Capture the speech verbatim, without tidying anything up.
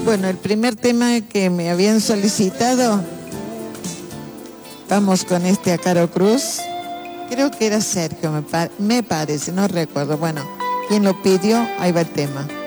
Bueno, el primer tema que me habían solicitado, vamos con este a Caro Cruz. Creo que era Sergio, me, pa me parece, no recuerdo. Bueno, quien lo pidió, ahí va el tema.